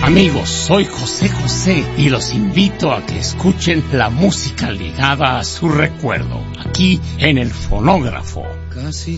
Amigos, soy José José y los invito a que escuchen la música ligada a su recuerdo, aquí en el Fonógrafo. Casi